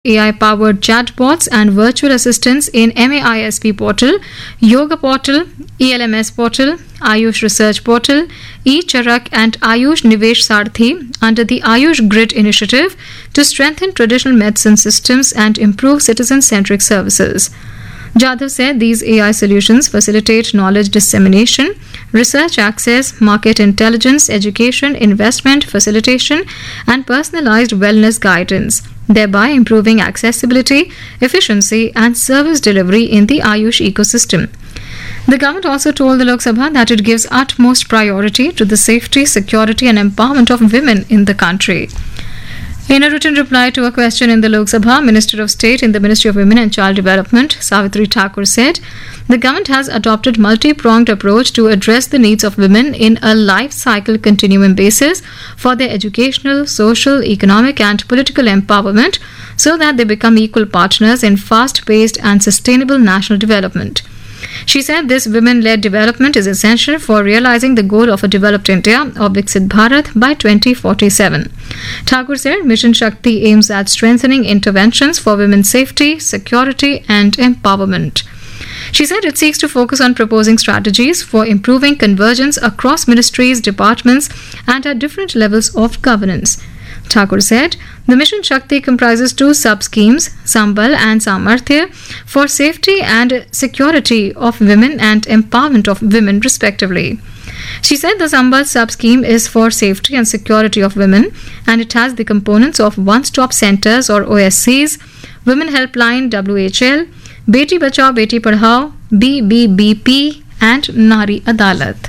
AI-powered chatbots and virtual assistants in MAISP portal, Yoga portal, ELMS portal, Ayush Research portal, eCharak and Ayush Nivesh Sarthi under the Ayush Grid initiative to strengthen traditional medicine systems and improve citizen-centric services. Jadhav said these AI solutions facilitate knowledge dissemination, research access, market intelligence, education, investment, facilitation, and personalized wellness guidance, thereby improving accessibility, efficiency, and service delivery in the Ayush ecosystem. The government also told the Lok Sabha that it gives utmost priority to the safety, security, and empowerment of women in the country. In a written reply to a question in the Lok Sabha, Minister of State in the Ministry of Women and Child Development, Savitri Thakur, said the government has adopted multi-pronged approach to address the needs of women in a life cycle continuum basis for their educational, social, economic and political empowerment so that they become equal partners in fast-paced and sustainable national development. She said this women-led development is essential for realizing the goal of a developed India or Viksit Bharat by 2047. Thakur said Mission Shakti aims at strengthening interventions for women's safety, security and empowerment. She said it seeks to focus on proposing strategies for improving convergence across ministries, departments and at different levels of governance. Thakur said the Mission Shakti comprises two sub-schemes, Sambal and Samarthya, for safety and security of women and empowerment of women respectively. She said the Sambal sub-scheme is for safety and security of women and it has the components of one-stop centers or OSCs, Women Helpline WHL, Beti Bachao Beti Padhao, BBBP and Nari Adalat.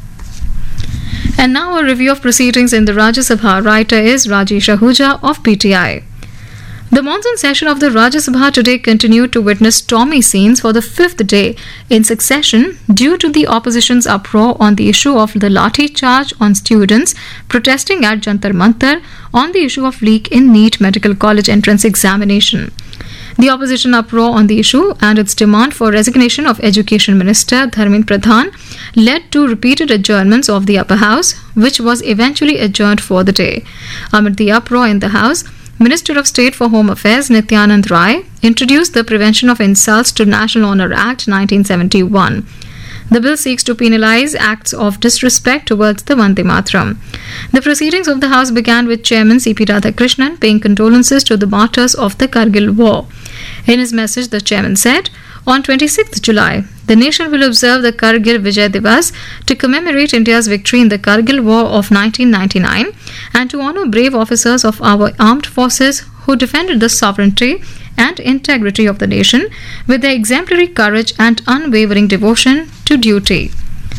And now a review of proceedings in the Rajya Sabha. Writer is Rajesh Ahuja of PTI. The monsoon session of the Rajya Sabha today continued to witness stormy scenes for the fifth day in succession due to the opposition's uproar on the issue of the lathi charge on students protesting at Jantar Mantar on the issue of leak in NEET Medical College entrance examination. The opposition uproar on the issue and its demand for resignation of Education Minister Dharmendra Pradhan led to repeated adjournments of the upper house, which was eventually adjourned for the day. Amid the uproar in the house, Minister of State for Home Affairs Nityanand Rai introduced the Prevention of Insults to National Honour Act 1971. The bill seeks to penalise acts of disrespect towards the Vande Mataram. The proceedings of the House began with Chairman C.P. Radhakrishnan paying condolences to the martyrs of the Kargil War. In his message, the Chairman said, on 26th July, the nation will observe the Kargil Vijay Divas to commemorate India's victory in the Kargil War of 1999 and to honour brave officers of our armed forces who defended the sovereignty and integrity of the nation with their exemplary courage and unwavering devotion to duty.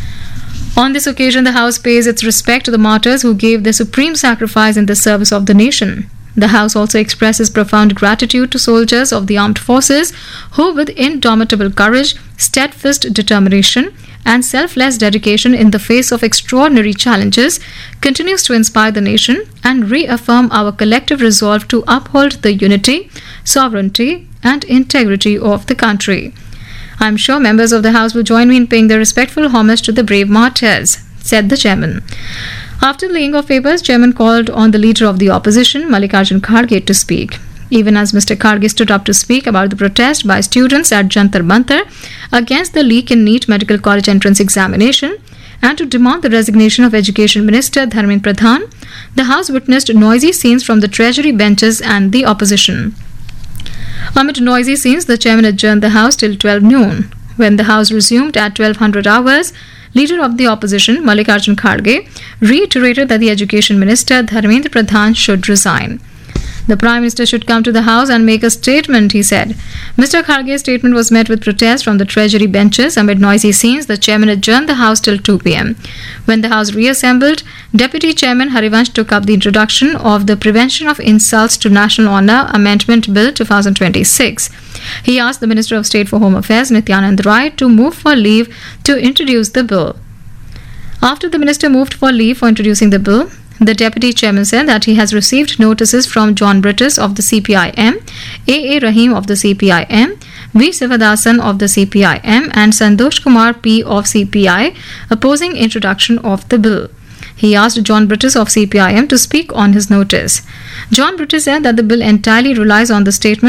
On this occasion, the House pays its respect to the martyrs who gave their supreme sacrifice in the service of the nation. The House also expresses profound gratitude to soldiers of the armed forces who, with indomitable courage, steadfast determination, and selfless dedication in the face of extraordinary challenges, continues to inspire the nation and reaffirm our collective resolve to uphold the unity, sovereignty, and integrity of the country. I am sure members of the House will join me in paying their respectful homage to the brave martyrs, said the Chairman. After the laying of papers, Chairman called on the Leader of the Opposition, Mallikarjun Kharge, to speak. Even as Mr. Kharge stood up to speak about the protest by students at Jantar Mantar against the leak in NEET Medical College entrance examination and to demand the resignation of Education Minister Dharmendra Pradhan, the House witnessed noisy scenes from the Treasury benches and the opposition. Amid noisy scenes, the Chairman adjourned the House till 12 noon. When the House resumed at 1200 hours, Leader of the Opposition, Mallikarjun Kharge, reiterated that the Education Minister Dharmendra Pradhan should resign. The Prime Minister should come to the House and make a statement, he said. Mr. Kharge's statement was met with protest from the Treasury benches. Amid noisy scenes, the Chairman adjourned the House till 2 p.m. When the House reassembled, Deputy Chairman Harivansh took up the introduction of the Prevention of Insults to National Honour Amendment Bill 2026. He asked the Minister of State for Home Affairs, Nityanand Rai, to move for leave to introduce the bill. After the Minister moved for leave for introducing the bill, the Deputy Chairman said that he has received notices from John Brittis of the CPIM, A.A. Rahim of the CPIM, V. Sivadasan of the CPIM and Santosh Kumar P. of CPI opposing introduction of the bill. He asked John Brittis of CPIM to speak on his notice. John Brittis said that the bill entirely relies on the statement